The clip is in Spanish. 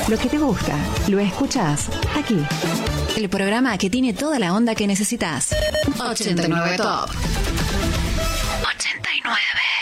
Lo que te gusta, lo escuchás aquí. El programa que tiene toda la onda que necesitas. 89 Top. 89.